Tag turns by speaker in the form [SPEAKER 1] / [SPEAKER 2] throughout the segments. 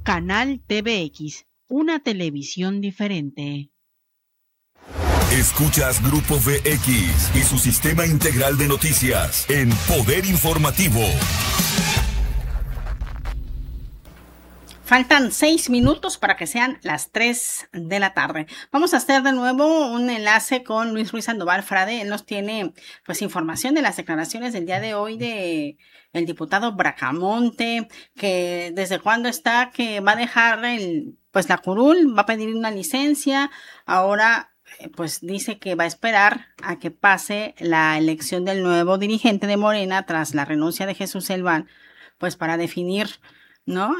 [SPEAKER 1] Canal TVX, una televisión diferente.
[SPEAKER 2] Escuchas Grupo VX y su sistema integral de noticias en Poder Informativo.
[SPEAKER 3] Faltan 6 minutos para que sean las 3 de la tarde. Vamos a hacer de nuevo un enlace con Luis Ruiz Sandoval Frade. Él nos tiene pues información de las declaraciones del día de hoy de el diputado Bracamonte, que desde cuándo está que va a dejar la curul, va a pedir una licencia. Ahora pues dice que va a esperar a que pase la elección del nuevo dirigente de Morena tras la renuncia de Jesús Elván, pues para definir, ¿no?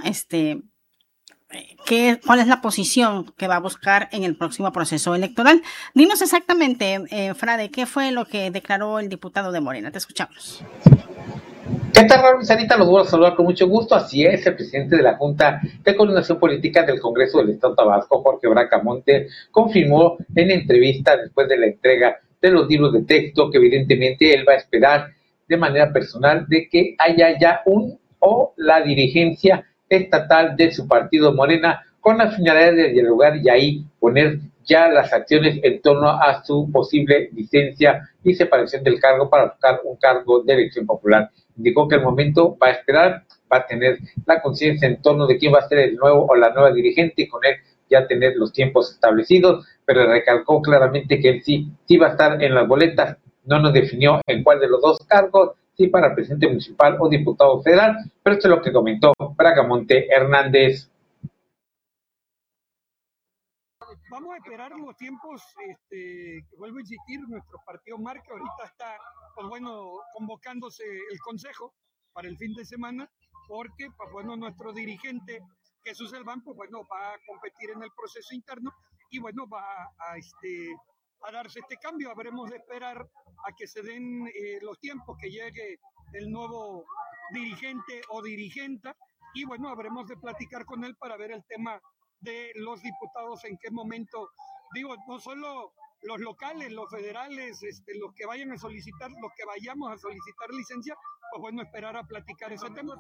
[SPEAKER 3] ¿Cuál es la posición que va a buscar en el próximo proceso electoral? Dinos exactamente, Frade, ¿qué fue lo que declaró el diputado de Morena? Te escuchamos.
[SPEAKER 4] ¿Qué tal, Raúl? Sarita, los vuelvo a saludar con mucho gusto. Así es, el presidente de la Junta de Coordinación Política del Congreso del Estado de Tabasco, Jorge Bracamonte, confirmó en entrevista después de la entrega de los libros de texto que evidentemente él va a esperar de manera personal de que haya ya la dirigencia estatal de su partido Morena con la finalidad de dialogar y ahí poner ya las acciones en torno a su posible licencia y separación del cargo para buscar un cargo de elección popular. Indicó que el momento va a esperar, va a tener la conciencia en torno de quién va a ser el nuevo o la nueva dirigente y con él ya tener los tiempos establecidos, pero recalcó claramente que él sí va a estar en las boletas. No nos definió en cuál de los dos cargos, sí para presidente municipal o diputado federal, pero esto es lo que comentó Bracamonte Hernández.
[SPEAKER 5] Vamos a esperar los tiempos, vuelvo a insistir, nuestro partido marca, ahorita está, convocándose el consejo para el fin de semana, porque, nuestro dirigente Jesús Elván, va a competir en el proceso interno y, va a darse este cambio. Habremos de esperar a que se den los tiempos, que llegue el nuevo dirigente o dirigenta y, habremos de platicar con él para ver el tema de los diputados, en qué momento, no solo los locales, los federales, los que vayamos a solicitar licencia, esperar a platicar ese tema.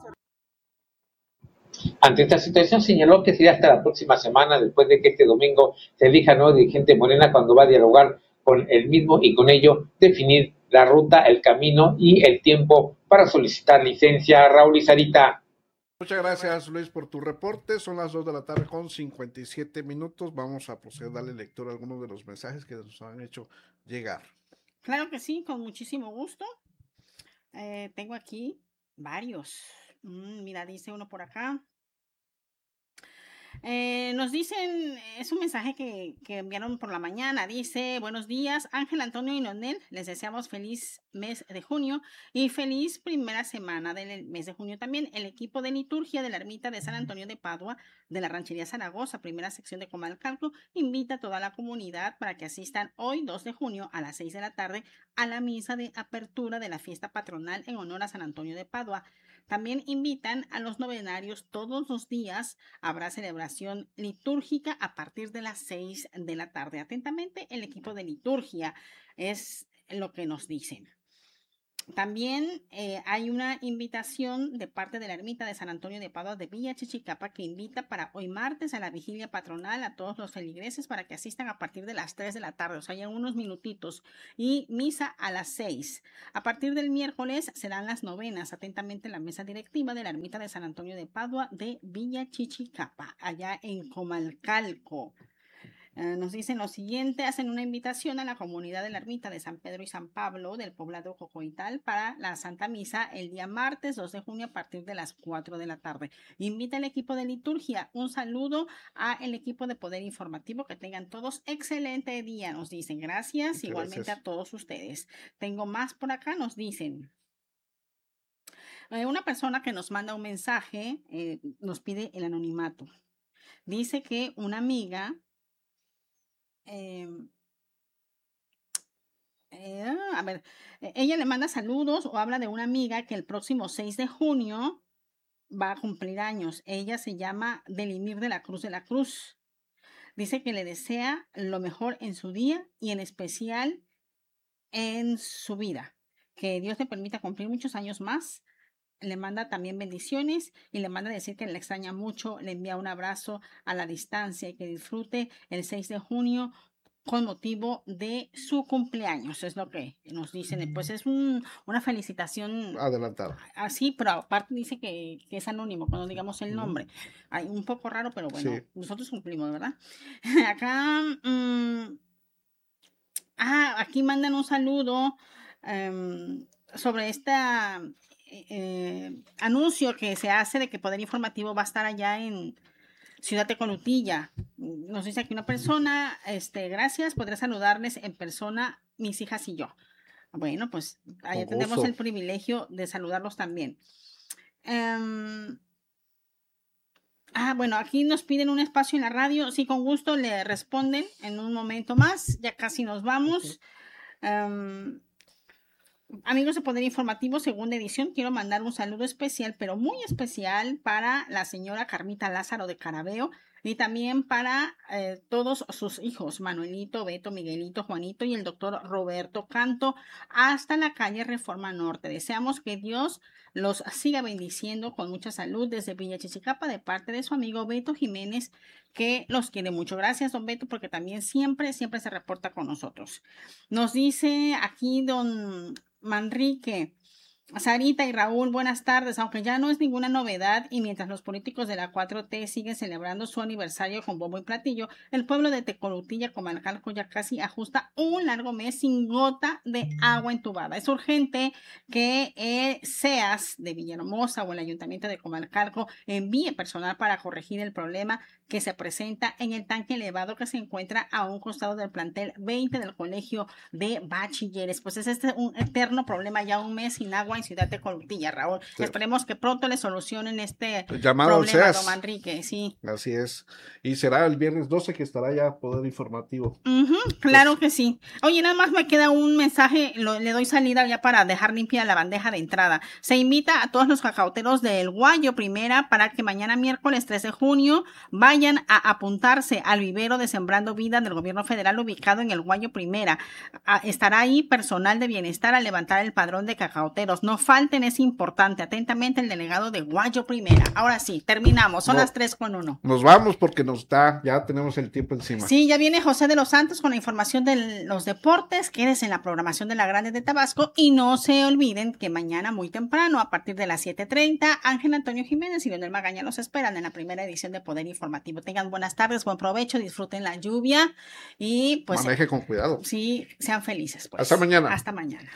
[SPEAKER 4] Ante esta situación señaló que sería hasta la próxima semana, después de que este domingo se elija nuevo dirigente Morena, cuando va a dialogar con el mismo y con ello definir la ruta, el camino y el tiempo para solicitar licencia. Raúl y Sarita.
[SPEAKER 6] Muchas gracias, Luis, por tu reporte. Son las 2 de la tarde con 57 minutos. Vamos a proceder a darle lectura a algunos de los mensajes que nos han hecho llegar.
[SPEAKER 3] Claro que sí, con muchísimo gusto. Tengo aquí varios. Mira, dice uno por acá. Nos dicen, es un mensaje que enviaron por la mañana, dice: buenos días, Ángel, Antonio y Nonel, les deseamos feliz mes de junio y feliz primera semana del mes de junio también. El equipo de liturgia de la ermita de San Antonio de Padua, de la ranchería Zaragoza, primera sección de Comalcalco, invita a toda la comunidad para que asistan hoy 2 de junio a las 6 de la tarde a la misa de apertura de la fiesta patronal en honor a San Antonio de Padua. También invitan a los novenarios todos los días. Habrá celebración litúrgica a partir de las 6 de la tarde. Atentamente, el equipo de liturgia es lo que nos dicen. También hay una invitación de parte de la ermita de San Antonio de Padua de Villa Chichicapa, que invita para hoy martes a la vigilia patronal a todos los feligreses para que asistan a partir de las 3 de la tarde, o sea, ya unos minutitos, y misa a las 6. A partir del miércoles serán las novenas. Atentamente, la mesa directiva de la ermita de San Antonio de Padua de Villa Chichicapa, allá en Comalcalco. Nos dicen lo siguiente: hacen una invitación a la comunidad de la ermita de San Pedro y San Pablo del poblado Cocoital para la Santa Misa el día martes 2 de junio a partir de las 4 de la tarde. Invita al equipo de liturgia. Un saludo al equipo de Poder Informativo. Que tengan todos excelente día, nos dicen. Gracias. Igualmente a todos ustedes. Tengo más por acá, nos dicen. Una persona que nos manda un mensaje nos pide el anonimato. Dice que una amiga ella le manda saludos o habla de una amiga que el próximo 6 de junio va a cumplir años. Ella se llama Delimir de la Cruz. Dice que le desea lo mejor en su día y en especial en su vida. Que Dios le permita cumplir muchos años más. le manda también bendiciones y le manda decir que le extraña mucho, le envía un abrazo a la distancia y que disfrute el 6 de junio con motivo de su cumpleaños, es lo que nos dicen. Pues es una felicitación
[SPEAKER 6] adelantada.
[SPEAKER 3] Así, pero aparte dice que es anónimo cuando digamos el nombre. Hay un poco raro, pero bueno, sí. Nosotros cumplimos, ¿verdad? Acá, aquí mandan un saludo sobre esta anuncio que se hace de que Poder Informativo va a estar allá en Ciudad Tecolutilla. Nos dice aquí una persona, gracias, podré saludarles en persona, mis hijas y yo. Bueno, pues allá tenemos el privilegio de saludarlos también. Bueno, aquí nos piden un espacio en la radio. Sí, con gusto le responden en un momento más. Ya casi nos vamos. Amigos de Poder Informativo, segunda edición, quiero mandar un saludo especial, pero muy especial para la señora Carmita Lázaro de Carabeo y también para todos sus hijos, Manuelito, Beto, Miguelito, Juanito y el doctor Roberto Canto, hasta la calle Reforma Norte. Deseamos que Dios los siga bendiciendo con mucha salud desde Villa Chichicapa de parte de su amigo Beto Jiménez, que los quiere mucho. Gracias, don Beto, porque también siempre se reporta con nosotros. Nos dice aquí don Manrique, Sarita y Raúl, buenas tardes. Aunque ya no es ninguna novedad y mientras los políticos de la 4T siguen celebrando su aniversario con bombo y platillo, el pueblo de Tecolutilla, Comalcalco, ya casi ajusta un largo mes sin gota de agua entubada. Es urgente que SEAS de Villahermosa o el Ayuntamiento de Comalcalco envíe personal para corregir el problema que se presenta en el tanque elevado que se encuentra a un costado del plantel 20 del Colegio de Bachilleres. Pues es un eterno problema, ya un mes sin agua en Ciudad Tecolutilla, Raúl. Sí. Esperemos que pronto le solucionen este
[SPEAKER 6] llamado
[SPEAKER 3] problema, don Manrique, sí.
[SPEAKER 6] Así es. Y será el viernes 12 que estará ya Poder Informativo.
[SPEAKER 3] Claro que sí. Oye, nada más me queda un mensaje, le doy salida ya para dejar limpia la bandeja de entrada. Se invita a todos los cacauteros del Guayo Primera para que mañana miércoles 3 de junio vayan a apuntarse al vivero de Sembrando Vida del gobierno federal ubicado en el Guayo Primera. Estará ahí personal de bienestar a levantar el padrón de cacauteros. No falten, es importante. Atentamente, el delegado de Guayo Primera. Ahora sí, terminamos. Son las 3:01.
[SPEAKER 6] Nos vamos porque ya tenemos el tiempo encima.
[SPEAKER 3] Sí, ya viene José de los Santos con la información de los deportes. Quédense en la programación de La Grande de Tabasco y no se olviden que mañana muy temprano, a partir de las 7:30, Ángel Antonio Jiménez y Leonel Magaña los esperan en la primera edición de Poder Informativo. Tengan buenas tardes, buen provecho, disfruten la lluvia y pues
[SPEAKER 6] maneje con cuidado.
[SPEAKER 3] Sí, sean felices. Pues.
[SPEAKER 6] Hasta mañana.
[SPEAKER 3] Hasta mañana.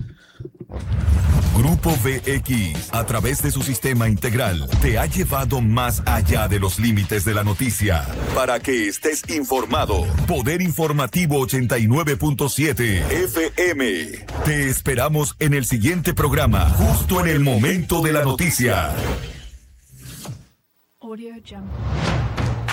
[SPEAKER 2] Grupo VX, a través de su sistema integral, te ha llevado más allá de los límites de la noticia para que estés informado. Poder Informativo 89.7 FM. Te esperamos en el siguiente programa, justo en el momento de la noticia.
[SPEAKER 7] Audio Jungle.